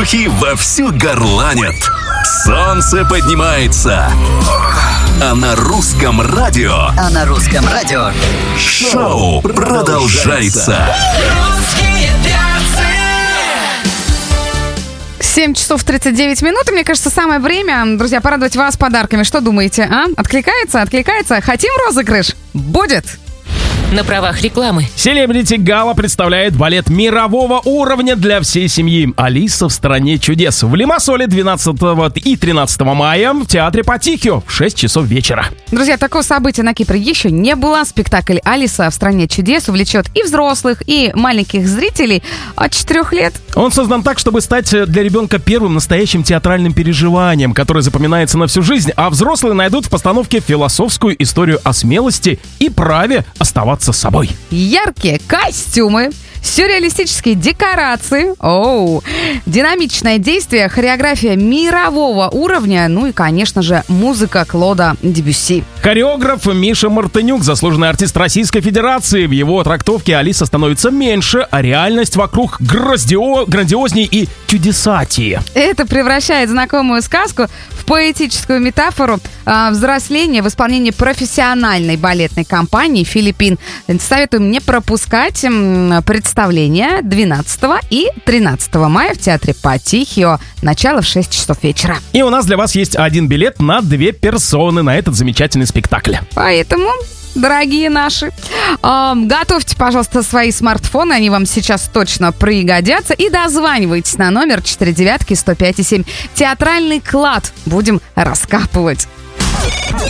воздухе вовсю горланят. Солнце поднимается. А на русском радио шоу продолжается. 7 часов 39 минут, и мне кажется, самое время, друзья, порадовать вас подарками. Что думаете, а? Откликается? Хотим розыгрыш? Будет! На правах рекламы. Селебрити Гала представляет балет мирового уровня для всей семьи «Алиса в стране чудес» в Лимассоле 12 и 13 мая в театре Патихио в 6 часов вечера. Друзья, такого события на Кипре еще не было. Спектакль «Алиса в стране чудес» увлечет и взрослых, и маленьких зрителей от 4 лет. Он создан так, чтобы стать для ребенка первым настоящим театральным переживанием, которое запоминается на всю жизнь, а взрослые найдут в постановке философскую историю о смелости и праве оставаться собой. Яркие костюмы, сюрреалистические декорации, динамичное действие, хореография мирового уровня, ну и, конечно же, музыка Клода Дебюсси. Хореограф Миша Мартынюк, заслуженный артист Российской Федерации. В его трактовке Алиса становится меньше, а реальность вокруг грандиозней и чудесатее. Это превращает знакомую сказку в поэтическую метафору взросления в исполнении профессиональной балетной компании «Филиппин». Советуем не пропускать представление 12 и 13 мая в театре Патихио. Начало в 6 часов вечера. И у нас для вас есть один билет на 2 персоны на этот замечательный спектакль. Поэтому, дорогие наши, готовьте, пожалуйста, свои смартфоны, они вам сейчас точно пригодятся. И дозванивайтесь на номер 49105,7. Театральный клад будем раскапывать.